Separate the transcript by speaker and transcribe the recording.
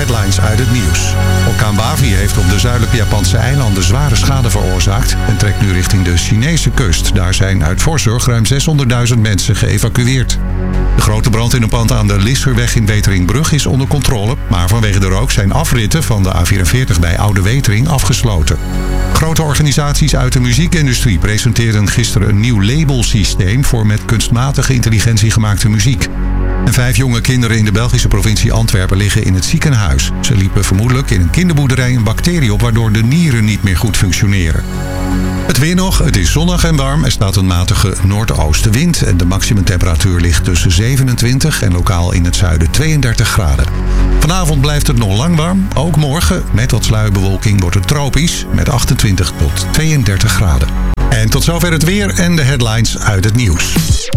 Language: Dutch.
Speaker 1: headlines uit het nieuws. Orkaan Bavi heeft op de zuidelijke Japanse eilanden zware schade veroorzaakt en trekt nu richting de Chinese kust. Daar zijn uit voorzorg ruim 600.000 mensen geëvacueerd. De grote brand in een pand aan de Lisserweg in Weteringbrug is onder controle, maar vanwege de rook zijn afritten van de A44 bij Oude Wetering afgesloten. Grote organisaties uit de muziekindustrie presenteerden gisteren een nieuw labelsysteem voor met kunstmatige intelligentie gemaakte muziek. En 5 jonge kinderen in de Belgische provincie Antwerpen liggen in het ziekenhuis. Ze liepen vermoedelijk in een kinderboerderij een bacterie op waardoor de nieren niet meer goed functioneren. Het weer nog, het is zonnig en warm. Er staat een matige noordoostenwind en de maximumtemperatuur ligt tussen 27 en lokaal in het zuiden 32 graden. Vanavond blijft het nog lang warm. Ook morgen, met wat sluierbewolking, wordt het tropisch met 28 tot 32 graden. En tot zover het weer en de headlines uit het nieuws.